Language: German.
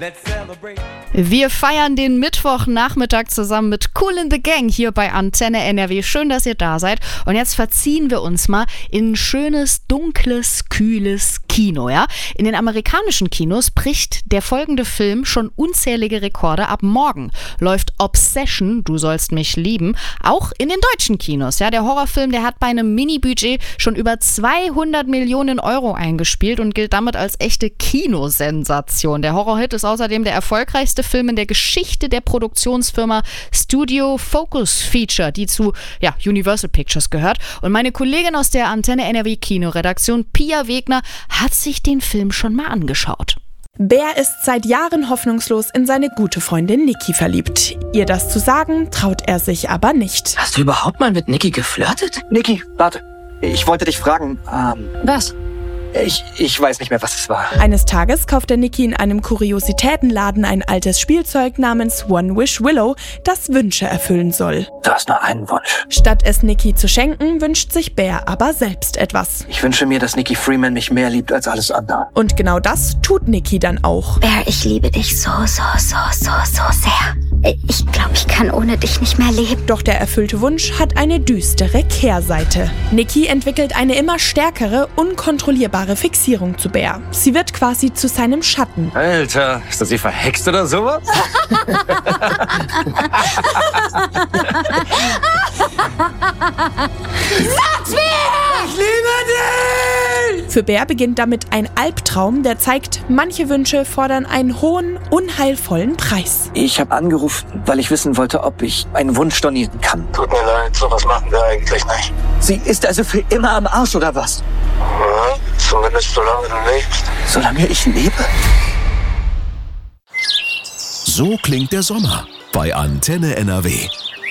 Wir feiern den Mittwochnachmittag zusammen mit Kool in the Gang hier bei Antenne NRW. Schön, dass ihr da seid. Und jetzt verziehen wir uns mal in ein schönes, dunkles, kühles Kino, ja? In den amerikanischen Kinos bricht der folgende Film schon unzählige Rekorde. Ab morgen läuft Obsession, du sollst mich lieben, auch in den deutschen Kinos, ja? Der Horrorfilm, der hat bei einem Mini-Budget schon über 200 Millionen Euro eingespielt und gilt damit als echte Kinosensation. Der Horrorhit ist außerdem der erfolgreichste Film in der Geschichte der Produktionsfirma Studio Focus Feature, die zu Universal Pictures gehört. Und meine Kollegin aus der Antenne NRW Kinoredaktion, Pia Wegner, hat sich den Film schon mal angeschaut. Bär ist seit Jahren hoffnungslos in seine gute Freundin Niki verliebt. Ihr das zu sagen, traut er sich aber nicht. Hast du überhaupt mal mit Niki geflirtet? Niki, warte. Ich wollte dich fragen, Was? Ich weiß nicht mehr, was es war. Eines Tages kauft der Niki in einem Kuriositätenladen ein altes Spielzeug namens One Wish Willow, das Wünsche erfüllen soll. Du hast nur einen Wunsch. Statt es Niki zu schenken, wünscht sich Bär aber selbst etwas. Ich wünsche mir, dass Niki Freeman mich mehr liebt als alles andere. Und genau das tut Niki dann auch. Bär, ich liebe dich so sehr. Ich glaube, ich kann ohne dich nicht mehr leben. Doch der erfüllte Wunsch hat eine düstere Kehrseite. Niki entwickelt eine immer stärkere, unkontrollierbare Fixierung zu Bär. Sie wird quasi zu seinem Schatten. Alter, ist das sie verhext oder sowas? Sag's mir! Ich liebe dich! Für Bär beginnt damit ein Albtraum, der zeigt, manche Wünsche fordern einen hohen, unheilvollen Preis. Ich habe angerufen, weil ich wissen wollte, ob ich einen Wunsch stornieren kann. Tut mir leid, sowas machen wir eigentlich nicht. Sie ist also für immer am Arsch, oder was? Ja, zumindest solange du lebst. Solange ich lebe? So klingt der Sommer bei Antenne NRW.